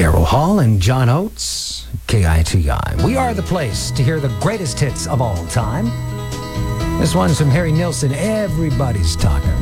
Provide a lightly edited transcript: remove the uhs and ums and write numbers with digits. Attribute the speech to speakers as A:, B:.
A: Daryl Hall and John Oates, KITI. We are the place to hear the greatest hits of all time. This one's from Harry Nilsson, Everybody's Talking.